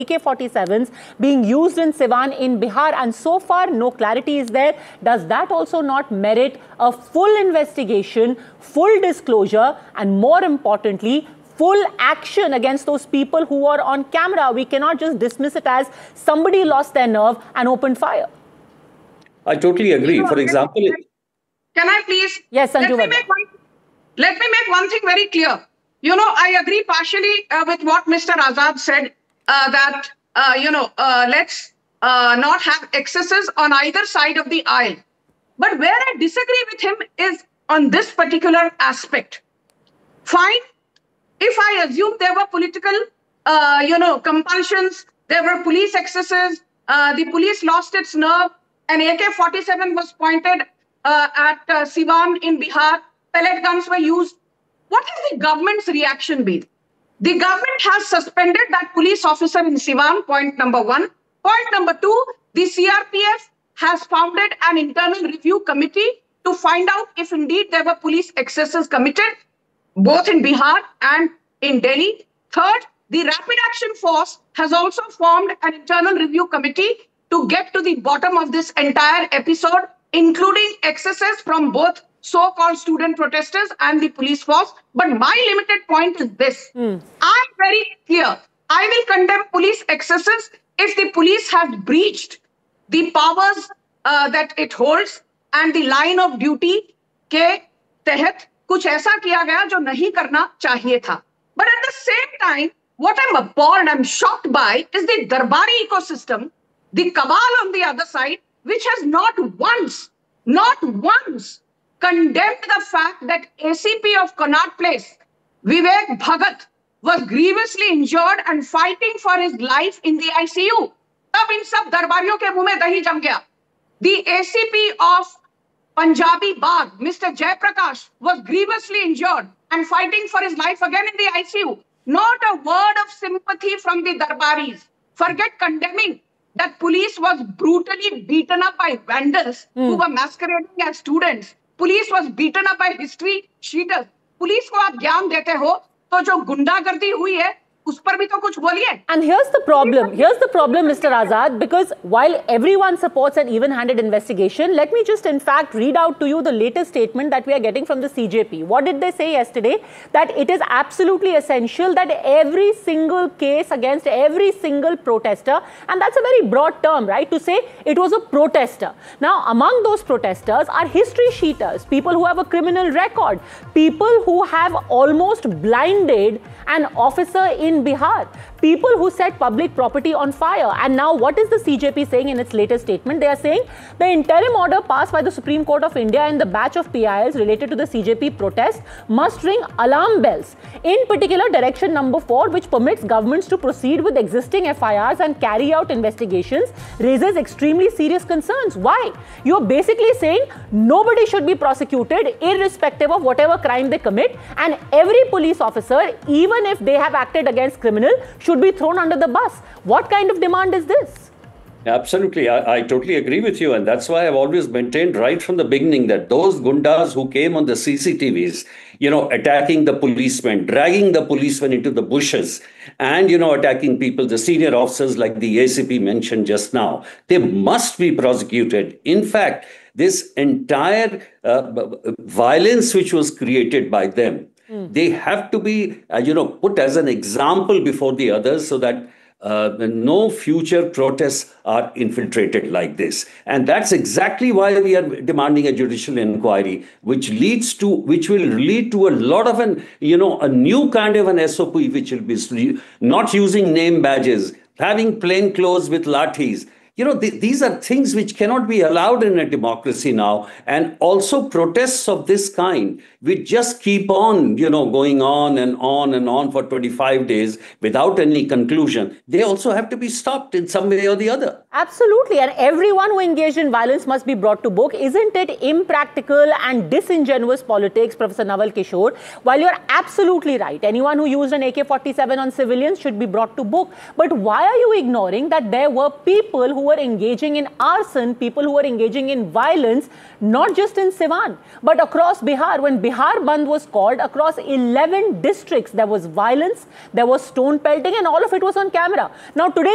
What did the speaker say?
AK-47s being used in Siwan in Bihar, and so far no clarity is there. Does that also not merit a full investigation, full disclosure, and more importantly, full action against those people who are on camera? We cannot just dismiss it as somebody lost their nerve and opened fire. I totally agree. For example, can I please? Yes, Sanju. Let me make one thing very clear. I agree partially with what Mr. Azad said, let's not have excesses on either side of the aisle. But where I disagree with him is on this particular aspect. Fine, if I assume there were political, compulsions, there were police excesses, the police lost its nerve, and AK-47 was pointed at Siwan in Bihar, pellet guns were used. What has the government's reaction been? The government has suspended that police officer in Siwan, point number one. Point number two, the CRPF has founded an internal review committee to find out if indeed there were police excesses committed, both in Bihar and in Delhi. Third, the Rapid Action Force has also formed an internal review committee to get to the bottom of this entire episode, including excesses from both so-called student protesters and the police force. But my limited point is this. I'm very clear. I will condemn police excesses if the police has breached the powers that it holds and the line of duty के तहत कुछ ऐसा किया गया जो नहीं करना चाहिए था. But at the same time, what I'm appalled, I'm shocked by is the Darbari ecosystem, the cabal on the other side, which has not once condemned the fact that ACP of Connaught Place, Vivek Bhagat, was grievously injured and fighting for his life in the ICU. तब इन सब दरबारियों के मुंह में दही जम गया. The ACP of Punjabi Bagh, Mr. Jaiprakash, was grievously injured and fighting for his life again in the ICU. Not a word of sympathy from the Darbaris. Forget condemning that police was brutally beaten up by vandals who were masquerading as students. Police was beaten up by history cheaters. Police को आप ज्ञान देते हो तो जो गुंडागर्दी हुई है उस पर भी तो कुछ बोलिए. And here's the problem, Mr. Azad, because while everyone supports an even-handed investigation, let me just in fact read out to you the latest statement that we are getting from the CJP. What did they say yesterday? That it is absolutely essential that every single case against every single protester, and that's a very broad term, right, to say it was a protester. Now, among those protesters are history cheaters, people who have a criminal record, people who have almost blinded an officer in Bihar, people who set public property on fire. And now what is the CJP saying in its latest statement? They are saying the interim order passed by the Supreme Court of India and the batch of PILs related to the CJP protest must ring alarm bells. In particular, direction number 4, which permits governments to proceed with existing FIRs and carry out investigations, raises extremely serious concerns. Why? You're basically saying nobody should be prosecuted irrespective of whatever crime they commit, and every police officer, even if they have acted against criminal, should be thrown under the bus. What kind of demand is this? Absolutely. I totally agree with you. And that's why I've always maintained right from the beginning that those gundas who came on the CCTVs, attacking the policemen, dragging the policemen into the bushes and, attacking people, the senior officers like the ACP mentioned just now, they must be prosecuted. In fact, this entire violence which was created by them, they have to be, put as an example before the others so that no future protests are infiltrated like this. And that's exactly why we are demanding a judicial inquiry, which will lead to a lot of a new kind of an SOP, which will be not using name badges, having plain clothes with lathis. These are things which cannot be allowed in a democracy now. And also protests of this kind, which just keep on, going on and on and on for 25 days without any conclusion. They also have to be stopped in some way or the other. Absolutely. And everyone who engaged in violence must be brought to book. Isn't it impractical and disingenuous politics, Professor Naval Kishore? While you're absolutely right, anyone who used an AK-47 on civilians should be brought to book. But why are you ignoring that there were people who were engaging in arson, people who were engaging in violence, not just in Siwan, but across Bihar? When Bihar Bandh was called, across 11 districts, there was violence, there was stone pelting, and all of it was on camera. Now, today,